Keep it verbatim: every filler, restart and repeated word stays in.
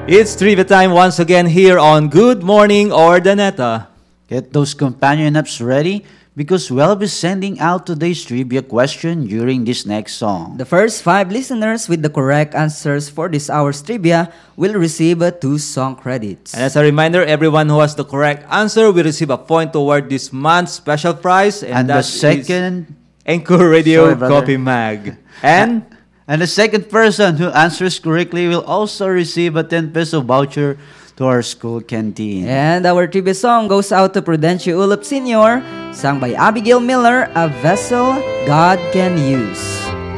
It's trivia time once again here on Good Morning Ordaneta. Get those companion apps ready because we'll be sending out today's trivia question during this next song. The first five listeners with the correct answers for this hour's trivia will receive a two song credits. And as a reminder, everyone who has the correct answer will receive a point toward this month's special prize. And, And that the second... Anchor Radio Sorry, brother. Coffee Mag. And... And the second person who answers correctly will also receive a ten peso voucher to our school canteen. And our trivia song goes out to Prudencio Ulop Senior, sung by Abigail Miller, A Vessel God Can Use.